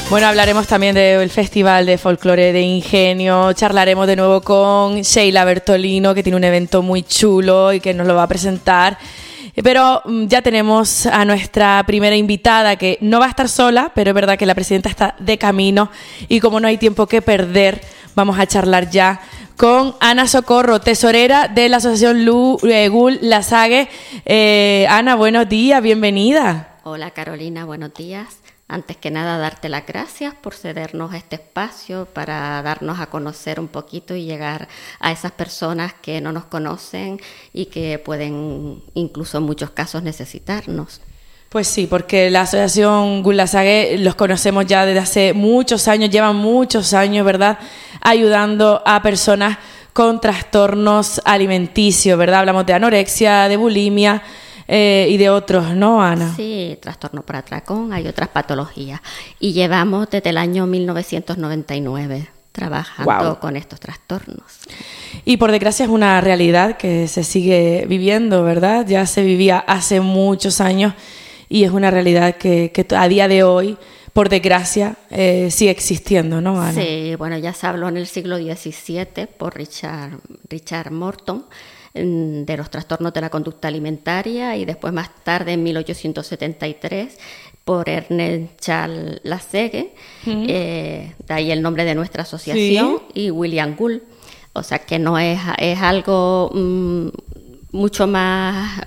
Bueno, hablaremos también del Festival de Folclore de Ingenio, charlaremos de nuevo con Sheila Bertolino, que tiene un evento muy chulo y que nos lo va a presentar. Pero ya tenemos a nuestra primera invitada, que no va a estar sola, pero es verdad que la presidenta está de camino y como no hay tiempo que perder, vamos a charlar ya con Ana Socorro, tesorera de la Asociación GUL Lasague. Ana, buenos días, bienvenida. Hola Carolina, buenos días. Antes que nada, darte las gracias por cedernos este espacio para darnos a conocer un poquito y llegar a esas personas que no nos conocen y que pueden, incluso en muchos casos, necesitarnos. Pues sí, porque la Asociación GUL Lasague los conocemos ya desde hace muchos años, llevan muchos años, ¿verdad?, ayudando a personas con trastornos alimenticios, ¿verdad? Hablamos de anorexia, de bulimia, y de otros, ¿no, Ana? Sí, trastorno por atracón, hay otras patologías. Y llevamos desde el año 1999 trabajando con estos trastornos. Y por desgracia es una realidad que se sigue viviendo, ¿verdad? Ya se vivía hace muchos años y es una realidad que a día de hoy, por desgracia, sigue existiendo, ¿no, Ana? Sí, bueno, ya se habló en el siglo XVII por Richard Morton, de los trastornos de la conducta alimentaria, y después más tarde en 1873 por Ernest Charles Lasague, de ahí el nombre de nuestra asociación, y William GUL. O sea que no es algo mucho más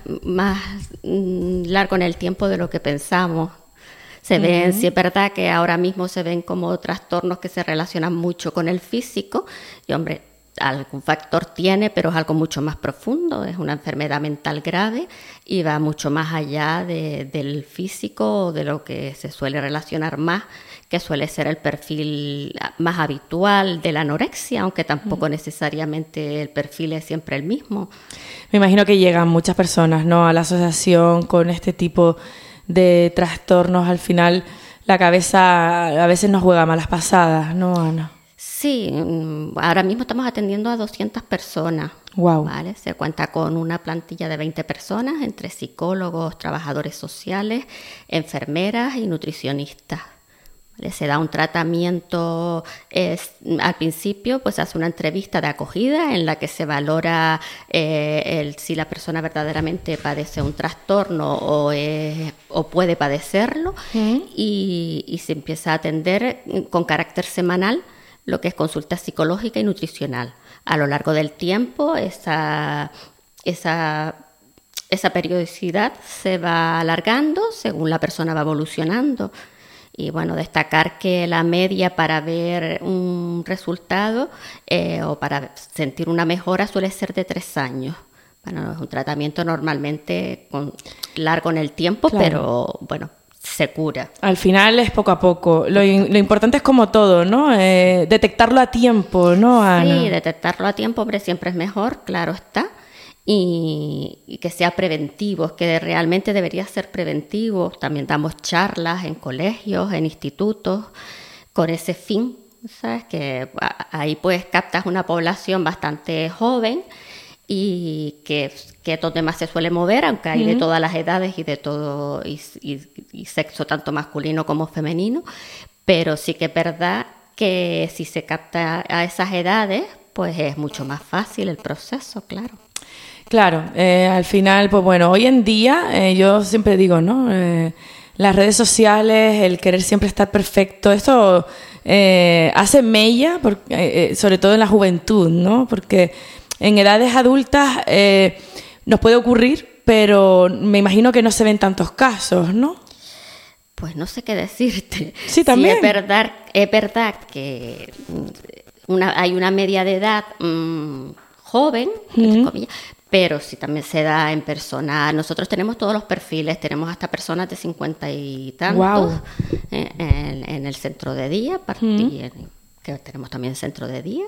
largo en el tiempo de lo que pensamos. Se ven, sí es verdad que ahora mismo se ven como trastornos que se relacionan mucho con el físico, y hombre, algún factor tiene, pero es algo mucho más profundo, es una enfermedad mental grave y va mucho más allá del físico o de lo que se suele relacionar más, que suele ser el perfil más habitual de la anorexia, aunque tampoco necesariamente el perfil es siempre el mismo. Me imagino que llegan muchas personas, ¿no?, a la asociación con este tipo de trastornos. Al final la cabeza a veces nos juega malas pasadas, ¿no, Ana? Sí, ahora mismo estamos atendiendo a 200 personas. Wow. ¿Vale? Se cuenta con una plantilla de 20 personas, entre psicólogos, trabajadores sociales, enfermeras y nutricionistas. ¿Vale? Se da un tratamiento, al principio pues se hace una entrevista de acogida en la que se valora si la persona verdaderamente padece un trastorno o puede padecerlo, y se empieza a atender con carácter semanal lo que es consulta psicológica y nutricional. A lo largo del tiempo, esa periodicidad se va alargando según la persona va evolucionando. Y bueno, destacar que la media para ver un resultado o para sentir una mejora suele ser de 3 años. Bueno, es un tratamiento normalmente largo en el tiempo, claro, pero bueno, se cura. Al final es poco a poco. Lo importante es como todo, ¿no? Detectarlo a tiempo, ¿no, Ana? Sí, detectarlo a tiempo, hombre, siempre es mejor, claro está. Y que sea preventivo, que realmente debería ser preventivo. También damos charlas en colegios, en institutos, con ese fin, ¿sabes? Que ahí pues captas una población bastante joven y que es donde más se suele mover, aunque hay de todas las edades y de todo y sexo tanto masculino como femenino, pero sí que es verdad que si se capta a esas edades, pues es mucho más fácil el proceso, claro. Claro, al final, pues bueno, hoy en día yo siempre digo, ¿no? Las redes sociales, el querer siempre estar perfecto, esto hace mella, sobre todo en la juventud, ¿no? Porque en edades adultas nos puede ocurrir, pero me imagino que no se ven tantos casos, ¿no? Pues no sé qué decirte. Sí, también. Sí, es verdad que hay una media de edad joven, entre comillas, pero sí también se da en persona. Nosotros tenemos todos los perfiles, tenemos hasta personas de 50 y tantos en el centro de día, que tenemos también centro de día,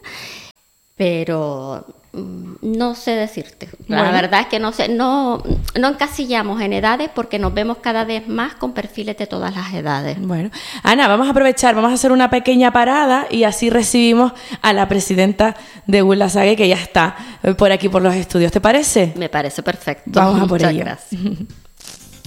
pero no sé decirte. La verdad es que no sé, no encasillamos en edades porque nos vemos cada vez más con perfiles de todas las edades. Bueno, Ana, vamos a aprovechar, vamos a hacer una pequeña parada y así recibimos a la presidenta de GUL Lasague, que ya está por aquí por los estudios. ¿Te parece? Me parece perfecto. Vamos a por ello. Muchas gracias.